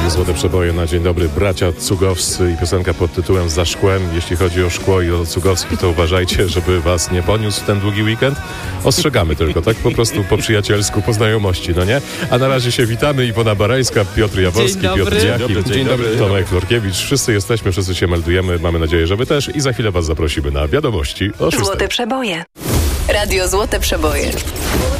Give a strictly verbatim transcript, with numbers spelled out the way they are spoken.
Radiu Złote Przeboje na dzień dobry. Bracia Cugowscy i piosenka pod tytułem Za szkłem. Jeśli chodzi o szkło i o Cugowskich, to uważajcie, żeby was nie poniósł ten długi weekend. Ostrzegamy tylko, tak po prostu po przyjacielsku, po znajomości, no nie? A na razie się witamy. Iwona Barańska, Piotr Jaworski, Dzień Piotr dobry. Dziaki. Dzień dobry, Dzień dobry, Tomek Florkiewicz. Wszyscy jesteśmy, wszyscy się meldujemy. Mamy nadzieję, że wy też. I za chwilę was zaprosimy na wiadomości o szóstej. Złote Przeboje. Radio Złote Przeboje.